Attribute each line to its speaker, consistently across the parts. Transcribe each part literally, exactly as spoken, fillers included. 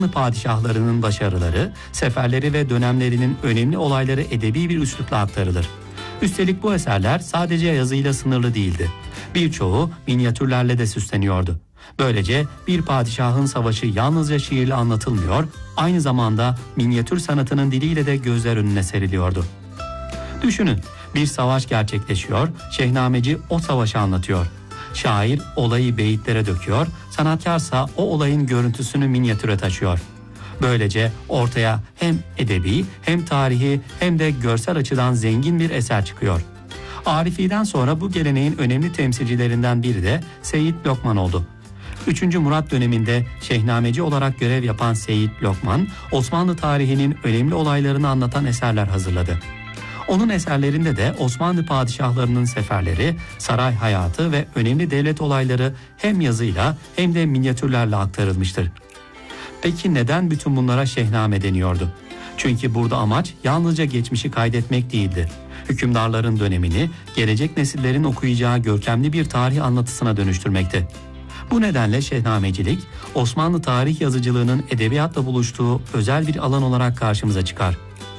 Speaker 1: padişahlarının başarıları, seferleri ve dönemlerinin önemli olayları edebi bir üslupla aktarılır. Üstelik bu eserler sadece yazıyla sınırlı değildi. Birçoğu minyatürlerle de süsleniyordu. Böylece bir padişahın savaşı yalnızca şiirle anlatılmıyor, aynı zamanda minyatür sanatının diliyle de gözler önüne seriliyordu. Düşünün, bir savaş gerçekleşiyor, şehnameci o savaşı anlatıyor. Şair olayı beyitlere döküyor, sanatkarsa o olayın görüntüsünü minyatüre taşıyor. Böylece ortaya hem edebi, hem tarihi, hem de görsel açıdan zengin bir eser çıkıyor. Arifi'den sonra bu geleneğin önemli temsilcilerinden biri de Seyyid Lokman oldu. üçüncü Murat döneminde şehnameci olarak görev yapan Seyyid Lokman, Osmanlı tarihinin önemli olaylarını anlatan eserler hazırladı. Onun eserlerinde de Osmanlı padişahlarının seferleri, saray hayatı ve önemli devlet olayları hem yazıyla hem de minyatürlerle aktarılmıştır. Peki neden bütün bunlara şehname deniyordu? Çünkü burada amaç yalnızca geçmişi kaydetmek değildi. Hükümdarların dönemini gelecek nesillerin okuyacağı görkemli bir tarih anlatısına dönüştürmekti. Bu nedenle şehnamecilik, Osmanlı tarih yazıcılığının edebiyatla buluştuğu özel bir alan olarak karşımıza çıkar.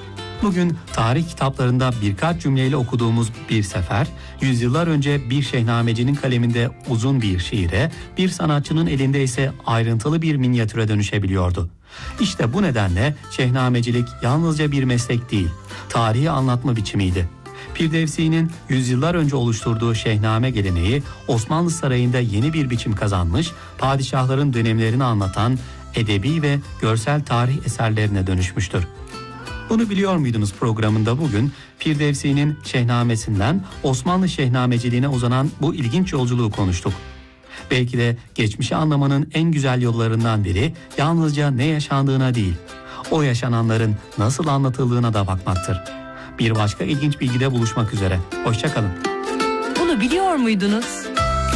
Speaker 1: Bugün tarih kitaplarında birkaç cümleyle okuduğumuz bir sefer, yüzyıllar önce bir şehnamecinin kaleminde uzun bir şiire, bir sanatçının elinde ise ayrıntılı bir minyatüre dönüşebiliyordu. İşte bu nedenle şehnamecilik yalnızca bir meslek değil, tarihi anlatma biçimiydi. Firdevsi'nin yüzyıllar önce oluşturduğu şehname geleneği Osmanlı Sarayı'nda yeni bir biçim kazanmış, padişahların dönemlerini anlatan edebi ve görsel tarih eserlerine dönüşmüştür. Bunu biliyor muydunuz programında bugün Firdevsi'nin şehnamesinden Osmanlı şehnameciliğine uzanan bu ilginç yolculuğu konuştuk. Belki de geçmişi anlamanın en güzel yollarından biri yalnızca ne yaşandığına değil, o yaşananların nasıl anlatıldığına da bakmaktır. Bir başka ilginç bilgide buluşmak üzere. Hoşça kalın.
Speaker 2: Bunu biliyor muydunuz?